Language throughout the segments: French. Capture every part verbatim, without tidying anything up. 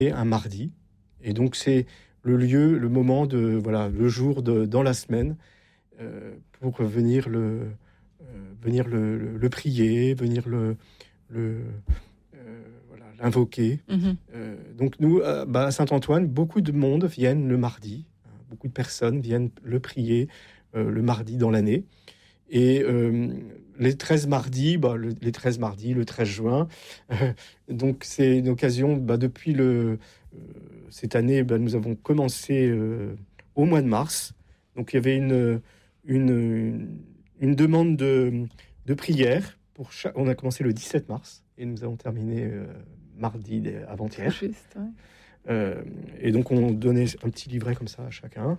un mardi. Et donc, c'est le lieu, le moment, de, voilà, le jour de, dans la semaine euh, pour venir le, euh, venir le, le, le prier, venir le, le, euh, voilà, l'invoquer. Mm-hmm. Euh, donc, nous, euh, bah, à Saint-Antoine, beaucoup de monde viennent le mardi. Hein, beaucoup de personnes viennent le prier euh, le mardi dans l'année. Et euh, les treize mardis, bah, le, les treize mardis, le treize juin, euh, donc c'est une occasion, bah, depuis le, euh, cette année, bah, nous avons commencé euh, au mois de mars. Donc il y avait une, une, une, une demande de, de prière. Pour chaque, on a commencé le dix-sept mars et nous avons terminé euh, mardi avant-hier. Juste, ouais. euh, et donc on donnait un petit livret comme ça à chacun.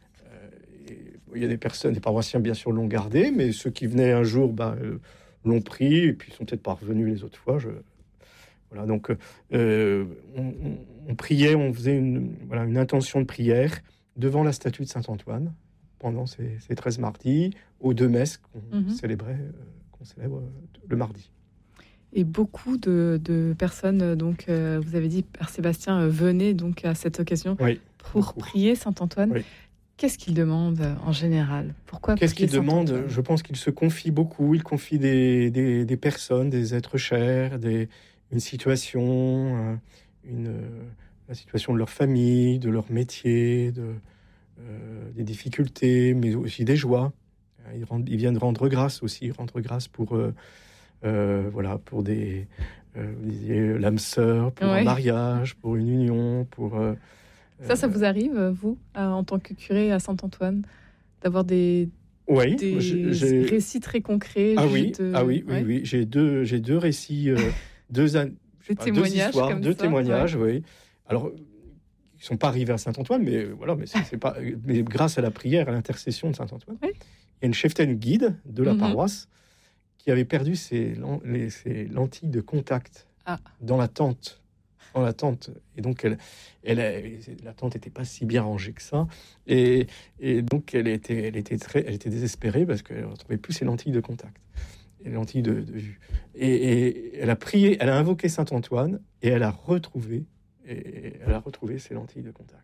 Il y a des personnes, des paroissiens bien sûr l'ont gardé, mais ceux qui venaient un jour bah, euh, l'ont pris et puis sont peut-être pas revenus les autres fois. Je... Voilà, donc euh, on, on, on priait, on faisait une, voilà, une intention de prière devant la statue de Saint-Antoine pendant ces, ces treize mardis, aux deux messes qu'on mm-hmm. célébrait, euh, qu'on célèbre euh, le mardi. Et beaucoup de, de personnes, donc euh, vous avez dit, Père Sébastien, euh, venaient donc à cette occasion oui, pour beaucoup. prier Saint-Antoine. Oui. Qu'est-ce qu'il demande en général ? Pourquoi Qu'est-ce qu'il demande ? Je pense qu'il se confie beaucoup. Il confie des, des, des personnes, des êtres chers, des, une situation, une, la situation de leur famille, de leur métier, de, euh, des difficultés, mais aussi des joies. Ils, rendent, ils viennent rendre grâce aussi, rendre grâce pour, euh, euh, voilà, pour des, euh, vous disiez, l'âme sœur, pour ouais. un mariage, pour une union, pour... Euh, Ça, ça vous arrive, vous, en tant que curé à Saint-Antoine, d'avoir des, oui, des j'ai... récits très concrets Ah oui, de... ah oui, ouais. oui, oui. J'ai deux, j'ai deux récits, euh, deux, an... des pas, témoignages, deux histoires, comme deux ça, témoignages, ouais. oui. Alors, ils sont pas arrivés à Saint-Antoine, mais voilà, mais c'est, c'est pas, mais grâce à la prière, à l'intercession de Saint-Antoine, oui. Il y a une cheftaine guide de la mm-hmm. paroisse qui avait perdu ses, les, ses lentilles de contact ah. dans la tente. Dans la tente, et donc elle, elle, la tente n'était pas si bien rangée que ça, et, et donc elle était, elle était très, elle était désespérée parce qu'elle ne retrouvait plus ses lentilles de contact, les lentilles de, de vue, et, et elle a prié, elle a invoqué Saint Antoine, et elle a retrouvé, et elle a retrouvé ses lentilles de contact.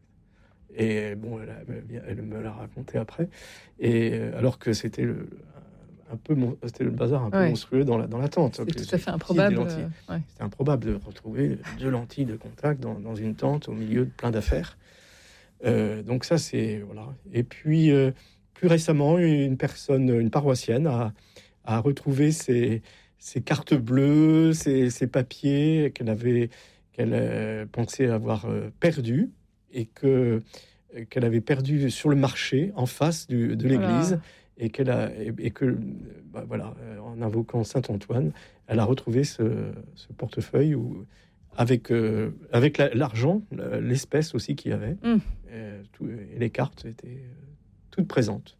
Et bon, elle, a, elle me l'a raconté après, et alors que c'était le un peu mon... c'était le bazar un peu ouais. monstrueux dans la, dans la tente. C'est tout à fait improbable. Euh, ouais. C'était improbable de retrouver deux lentilles de contact dans, dans une tente au milieu de plein d'affaires. Euh, donc ça, c'est... Voilà. Et puis, euh, plus récemment, une personne, une paroissienne, a, a retrouvé ses, ses cartes bleues, ses, ses papiers qu'elle avait qu'elle euh, pensait avoir euh, perdus et que, qu'elle avait perdus sur le marché en face du, de l'église. Voilà. Et, qu'elle a, et, et que, bah voilà, en invoquant Saint-Antoine, elle a retrouvé ce, ce portefeuille où, avec, euh, avec la, l'argent, l'espèce aussi qu'il y avait, mmh. et, tout, et les cartes étaient toutes présentes.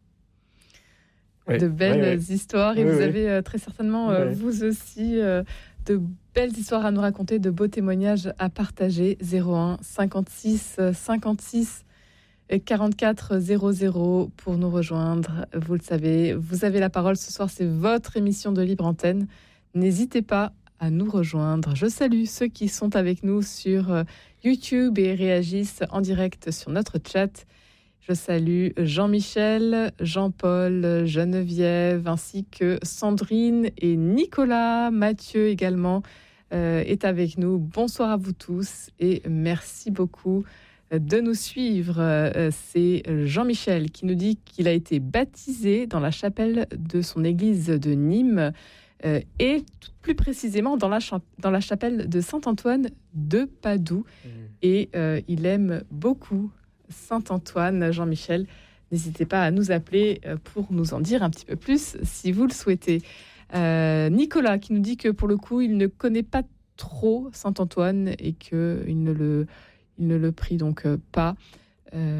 Ouais. De belles ouais, ouais. histoires, et ouais, vous ouais. avez euh, très certainement, euh, ouais. vous aussi, euh, de belles histoires à nous raconter, de beaux témoignages à partager. zéro un cinquante-six cinquante-six quarante-quatre zéro zéro pour nous rejoindre. Vous le savez, vous avez la parole ce soir, c'est votre émission de Libre Antenne. N'hésitez pas à nous rejoindre. Je salue ceux qui sont avec nous sur YouTube et réagissent en direct sur notre chat. Je salue Jean-Michel, Jean-Paul, Geneviève, ainsi que Sandrine et Nicolas. Mathieu également euh, est avec nous. Bonsoir à vous tous et merci beaucoup de nous suivre. Euh, c'est Jean-Michel qui nous dit qu'il a été baptisé dans la chapelle de son église de Nîmes euh, et plus précisément dans la, cha- dans la chapelle de Saint-Antoine de Padoue. Mmh. Et euh, il aime beaucoup Saint-Antoine. Jean-Michel, n'hésitez pas à nous appeler pour nous en dire un petit peu plus si vous le souhaitez. Euh, Nicolas qui nous dit que pour le coup, il ne connaît pas trop Saint-Antoine et qu'il ne le Il ne le prie donc euh, pas. Euh,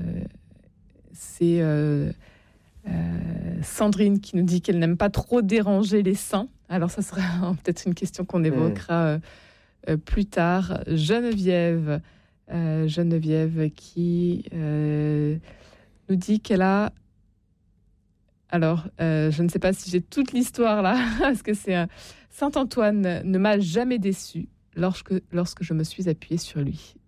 c'est euh, euh, Sandrine qui nous dit qu'elle n'aime pas trop déranger les saints. Alors ça sera peut-être une question qu'on évoquera euh, euh, plus tard. Geneviève, euh, Geneviève qui euh, nous dit qu'elle a... Alors, euh, je ne sais pas si j'ai toute l'histoire là, parce que c'est... Euh, Saint-Antoine ne m'a jamais déçu. lorsque, lorsque je me suis appuyée sur lui.